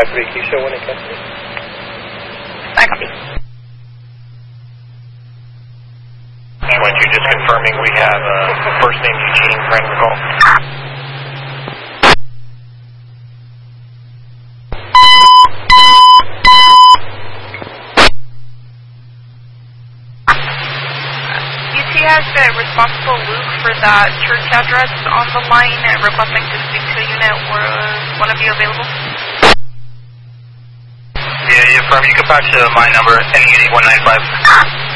5-3 Keisha, when it comes to. I copy. When you're just confirming we have first name Eugene, random call. UT has the responsible Luke for that church address on the line requesting to speak to a unit. Was one of you available? Yeah, affirm. You can patch my number, ending 8195.